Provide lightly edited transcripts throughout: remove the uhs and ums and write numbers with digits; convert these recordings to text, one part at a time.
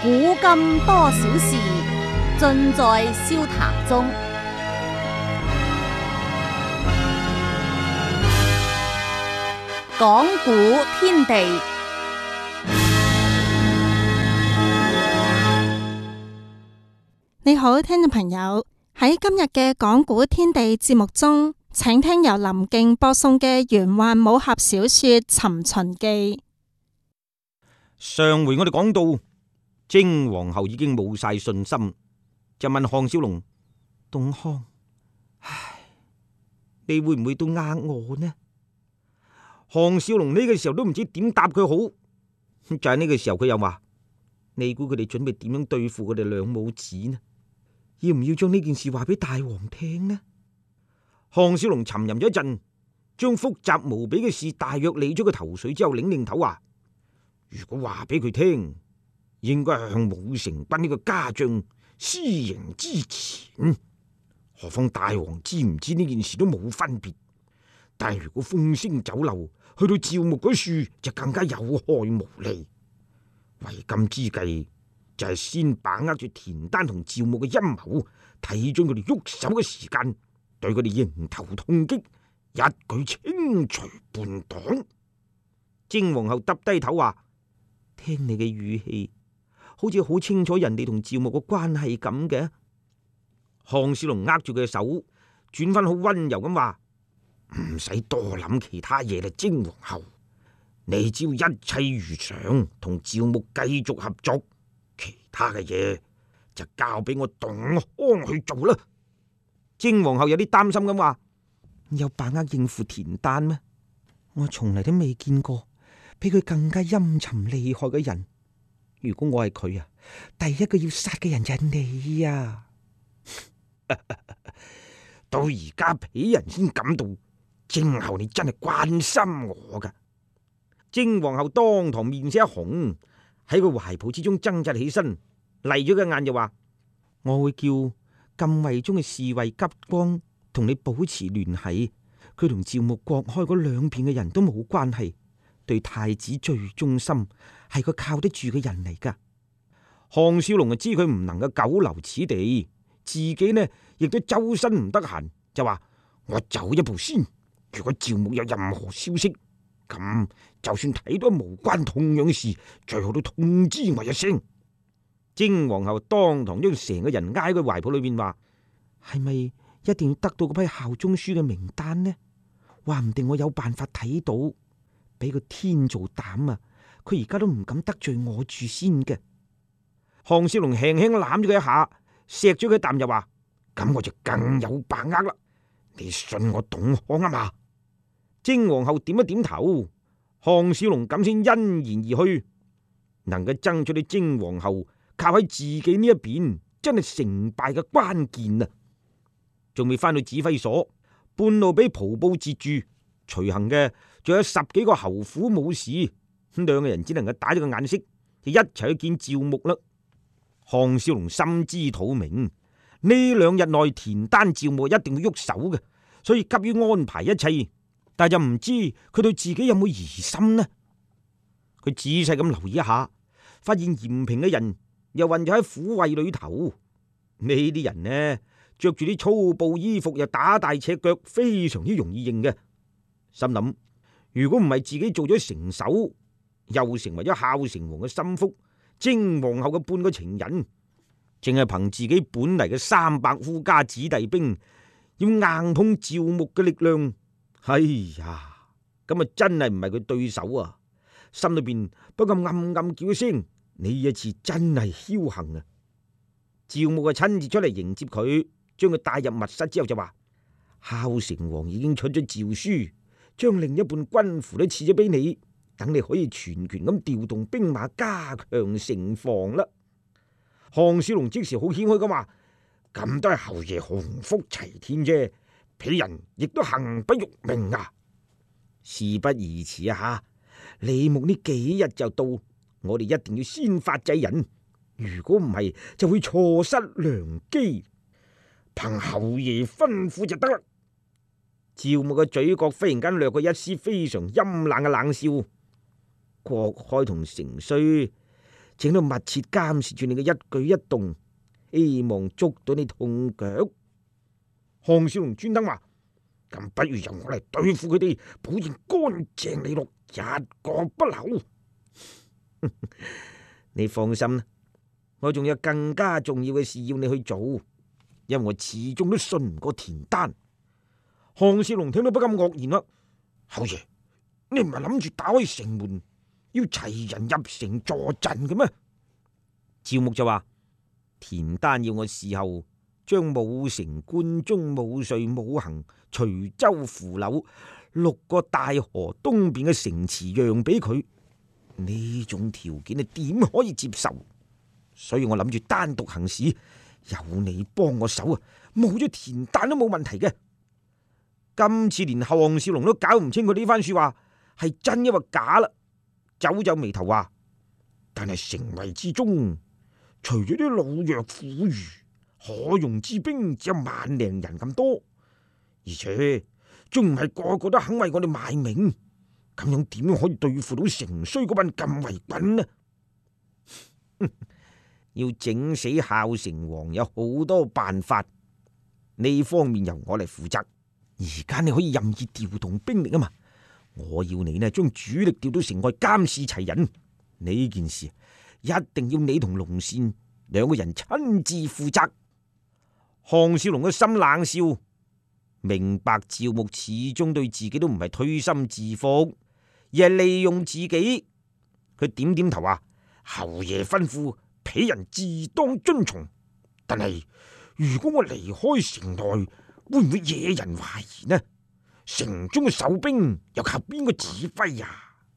古今多少事，盡在笑談中。講古天地， 你好，聽眾朋友，喺今日嘅講古天地節目中，請聽由林敬播送嘅玄幻武俠小說《尋秦記》。 上回我哋講到精皇后已經冇晒信心，就問項少龍：東康，你會唔會都呃我呢？項少龍呢個時候都唔知點答佢好，就喺呢個時候佢又話：你估佢哋準備點樣對付佢哋兩母子呢？要唔要將呢件事話俾大王聽呢？項少龍沉吟咗一陣，將複雜無比嘅事大約理咗個頭緒之後，擰頭話：如果話俾佢聽，應該向武成斌呢個家將私刑之前，何況大王知唔知呢件事都冇分別。但係如果風聲走漏，去到趙牧嗰處就更加有害無利。為今之計就係先把握住田丹同趙牧嘅陰謀，睇準佢哋喐手嘅時間，對佢哋迎頭痛擊，一舉清除叛黨。精皇后耷低頭話：聽你嘅語氣，好似好清楚人哋同趙牧嘅關係咁嘅。項少龍握住佢嘅手，轉翻好溫柔咁話：唔使多諗其他嘢啦，精皇后，你只要一切如常，同趙牧繼續合作，其他嘅嘢就交俾我董康去做啦。精皇后有啲擔心咁話：有把握應付田丹咩？我從嚟都未見過比佢更加陰沉厲害嘅人。如果我係佢啊，第一個要殺嘅人就係你啊！到而家鄙人先感到精后你真係關心我噶。精皇后當堂面色一紅，喺佢懷抱之中掙扎起身，嚟咗個眼就話：我會叫禁衛中嘅侍衛急光同你保持聯繫。佢同趙牧國開嗰兩邊嘅人都冇關係，對太子最忠心，係個靠得住嘅人嚟噶。項少龍就知佢唔能夠久留此地，自己呢亦都周身唔得閒，就話：我走一步先。如果趙牧有任何消息，咁就算睇到無關痛癢嘅事，最好都通知我一聲。精皇后當堂將成個人挨喺佢懷抱裏面話：係咪一定要得到嗰批效忠書嘅名單呢？話唔定我有辦法睇到，俾個天做膽啊！佢而家都唔敢得罪我住先嘅。項少龍輕輕攬咗佢一下，錫咗佢一啖，又話：咁我就更有把握啦！你信我董康啊嘛？精皇后點一點頭，項少龍咁先欣然而去。能夠爭取到精皇后靠喺自己呢一邊，真係成敗嘅關鍵啊！仲未翻到指揮所，半路俾蒲布截住，隨行嘅仲有10幾個侯府武士，咁兩個人只能夠打咗個眼色，就一齊去見趙牧啦。項少龍心知肚明，呢2日內田丹趙牧一定會喐手嘅，所以急於安排一切。但就唔知佢對自己有冇疑心呢？佢仔細咁留意一下，發現嚴平嘅人又混咗喺府衛裏頭。呢啲人呢，着住啲粗布衣服，又打大赤腳，非常之容易認嘅。心諗，如果唔係自己做咗成手，又成為咗孝成王嘅心腹，精皇后嘅半個情人，淨係憑自己本嚟嘅300夫家子弟兵，要硬碰趙牧嘅力量，哎呀，咁啊真係唔係佢對手啊！心裏邊不禁暗暗叫一聲：呢一次真係僥倖啊！趙牧啊親自出嚟迎接佢，將佢帶入密室之後就話：孝成王已經出咗詔書，將另一半軍符都賜咗俾你，等你可以全權咁調動兵馬，加強城防啦。項少龍即時好謙虛咁話：咁都係侯爺鴻福齊天啫，鄙人亦都幸不辱命啊！事不宜遲啊吓，李牧呢幾日就到，我哋一定要先發制人，如果唔係就會錯失良機。憑侯爺吩咐就得啦。趙牧嘅嘴角忽然間掠過一絲非常陰冷嘅冷笑。國開同成衰正喺度密切監視住你嘅一舉一動，希望捉到你痛腳。項少龍專登話：咁不如由我嚟對付佢哋，保證乾淨利落，一個不留。你放心啦，我仲有更加重要嘅事要你去做，因為我始終都信唔過田丹。項少龍聽到不禁愕然啦：侯爺，你唔係諗住打開城門，要齊人入城助陣嘅咩？趙牧就話：田丹要我事後將武城、關中、武瑞、武行、徐州、扶柳6個大河東邊嘅城池讓俾佢，呢種條件你點可以接受？所以我諗住單獨行事，有你幫我手啊，冇咗田丹都冇問題嘅。今次連項少龍都搞唔清佢呢番說話係真抑或假啦，皺皺眉頭話：但係城圍之中，除咗啲老弱婦孺，可用之兵只有10000人咁多，而且仲唔係個個都肯為我哋賣命，咁樣點可以對付到城衰嗰班禁衛軍呢？要整死孝成王有好多辦法，呢方面由我嚟負責。而家你可以任意調動兵力啊嘛，我要你呢將主力調到城外監視齊人，呢件事一定要你同龍善2個人親自負責。項少龍嘅心冷笑，明白趙牧始終對自己都唔係推心置腹，而係利用自己。佢點點頭話：侯爺吩咐，鄙人自當遵從。但係如果我離開城內，會唔會惹人懷疑呢？城中嘅守兵又靠邊個指揮呀？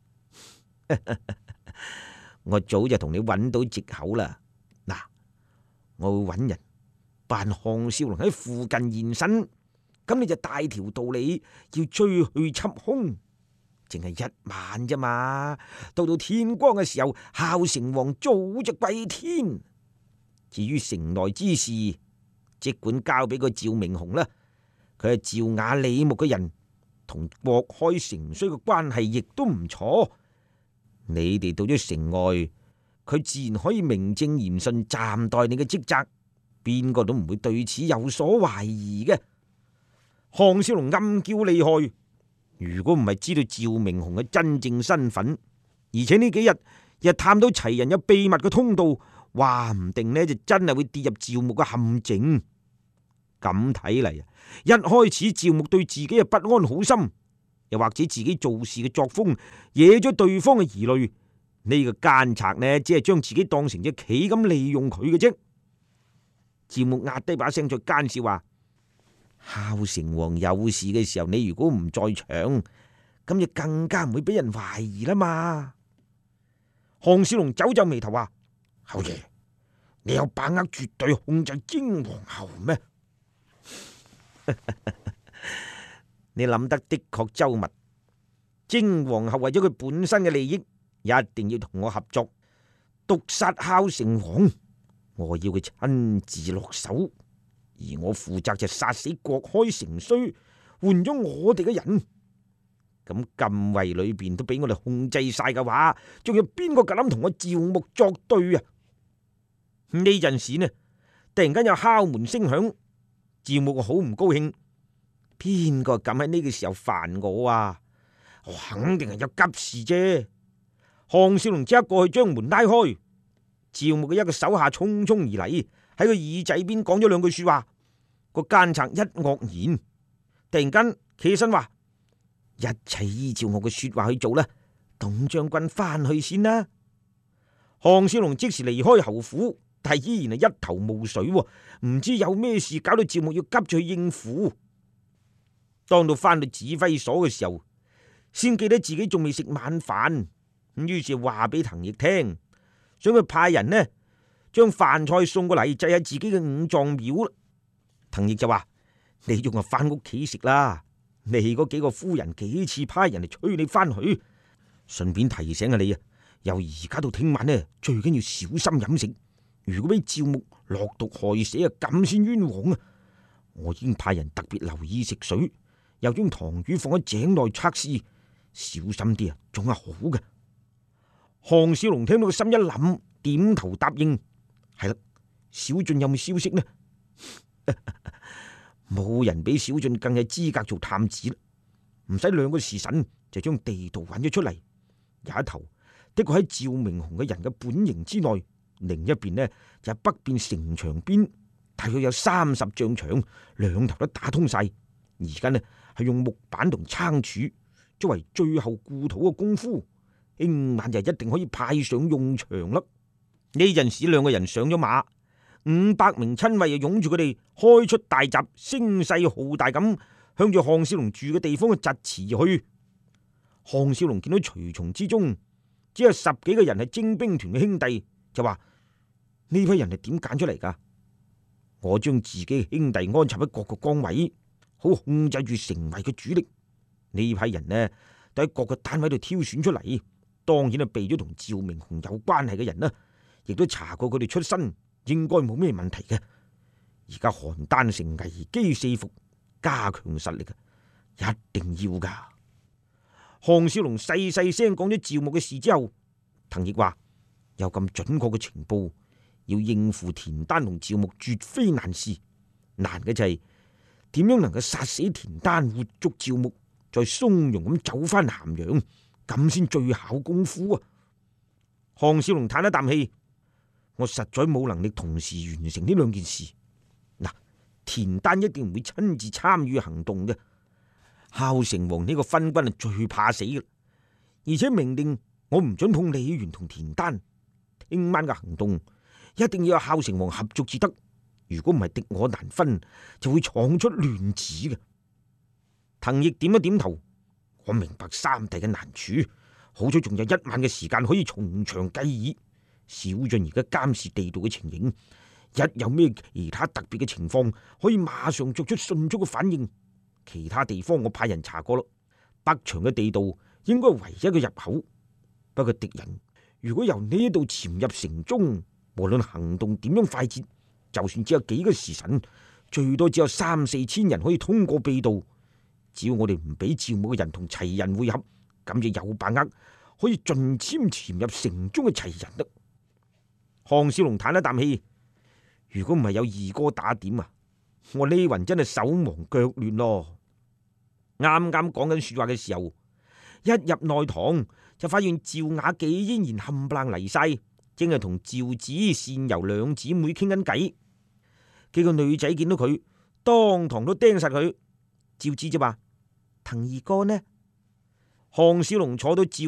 我早就同你揾到藉口啦。嗱，我會揾人扮項少龍喺附近現身，咁你就帶條道理要追去緝兇，淨係1晚啫嘛。到天光嘅時候，孝成王早就歸天。至於城內之事，即管交俾個趙明洪啦。佢係趙雅李牧嘅人，同國開城衰嘅關係亦都唔錯。你哋到咗城外，佢自然可以名正言順暫代你嘅職責，邊個都唔會對此有所懷疑嘅。項少龍暗叫厲害，如果唔係知道趙明洪嘅真正身份，而且呢幾日又探到齊人有秘密嘅通道，話唔定呢就真係會跌入趙牧嘅陷阱。咁睇嚟啊，一開始趙牧對自己係不安好心，又或者自己做事嘅作風惹咗對方嘅疑慮，呢個奸賊呢只係將自己當成隻棋咁利用佢嘅啫。趙牧壓低把聲再奸笑話：孝成王有事嘅時候，你如果唔在場，咁就更加唔會俾人懷疑啦嘛。項少龍皺皺眉頭話：侯爺，你有把握絕對控制荊皇后咩？你諗得的確周密。荊皇后為咗佢本身嘅利益，一定要同我合作毒殺孝成王。我要佢親自落手，而我負責就殺死國開城衰，換咗我哋嘅人。咁禁衛裏邊都俾我哋控制晒嘅話，仲有邊個夠膽同我趙牧作對啊？呢陣時呢，突然間有敲門聲響。趙牧好唔高興，邊個敢喺呢個時候煩我啊？我肯定係有急事啫。項少龍即刻過去將門拉開，趙牧嘅一個手下匆匆而嚟，喺佢耳仔邊講咗2句說話。個奸賊一愕然，突然間企起身話：一切依照我嘅說話去做啦，董將軍翻去先啦。項少龍即時離開侯府，但係依然係一頭霧水，唔知有咩事搞到趙牧要急住去應付。當到翻到指揮所嘅時候，先記得自己仲未食晚飯，咁於是話俾滕毅聽，想佢派人呢將飯菜送過嚟祭喺自己嘅5臟廟。滕毅就話：你仲係翻屋企食啦，你嗰幾個夫人幾次派人嚟催你翻去，順便提醒下你啊，由而家到聽晚呢，最緊要小心飲食。如果俾趙牧落毒害死啊，咁先冤枉啊！我已經派人特別留意食水，又將糖魚放喺井內測試，小心啲啊，仲係好嘅。項少龍聽到個心一諗， 點頭答應。係啦，小俊有冇消息呢？冇人比小俊更有資格做探子啦。唔使2個時辰就將地圖揾咗出嚟。有一頭的確喺趙明鴻嘅人嘅本營之內，另一邊呢就係北邊城牆邊，大約有30丈長，兩頭都打通晒。而家呢係用木板同撐柱作為最後固土嘅功夫，輕晚就一定可以派上用場啦。呢陣時2個人上咗馬，500名親衛又擁住佢哋開出大閘，聲勢浩大咁向住項少龍住嘅地方嘅疾馳而去。項少龍見到隨從之中只有10幾個人係精兵團嘅兄弟，就話：呢批人係點揀出嚟噶？我將自己嘅兄弟安插喺各個崗位，好控制住城圍嘅主力。呢批人呢都喺各個單位度挑選出嚟，當然係避咗同趙明鴻有關係嘅人啦，亦都查過佢哋出身，應該冇咩問題嘅。而家邯鄲城危機四伏，加強實力嘅，一定要噶。項少龍細細聲講咗趙牧嘅事之後，滕毅話：有咁準確嘅情報，要應付田丹同趙牧絕非難事。難嘅就係點樣能夠殺死田丹，活捉趙牧，再從容咁走翻咸陽，咁先最考功夫啊！項少龍嘆一啖氣：我實在冇能力同時完成呢2件事。嗱，田丹一定唔會親自參與行動嘅。孝成王呢個昏君係最怕死嘅，而且明令我唔准碰李元同田丹。聽晚嘅行動一定要有孝成王合作至得，如果唔係敵我難分，就會闖出亂子嘅。滕毅點一點頭：我明白三弟嘅難處，好彩仲有1晚嘅時間可以從長計議。小俊而家監視地道嘅情形，一有咩其他特別嘅情況，可以馬上作出迅速嘅反應。其他地方我派人查過咯，北牆嘅地道應該唯一嘅入口。不過敵人如果由呢度潛入城中，無論行動點樣快捷，就算只有幾個時辰，最多只有3、4千人可以通過秘道。只要我哋唔俾趙牧嘅人同齊人會合，咁就有把握可以盡簽潛入城中嘅齊人啦。項少龍嘆一啖氣：如果唔係有二哥打點啊，我呢雲真係手忙腳亂咯。啱啱講緊說話嘅時候，一入內堂就發現趙雅紀依然冚唪唥嚟晒，正係同趙子善由2姊妹傾緊偈。幾個女仔見到佢，當堂都盯實佢。趙子就話：滕二哥呢？項少龍坐到趙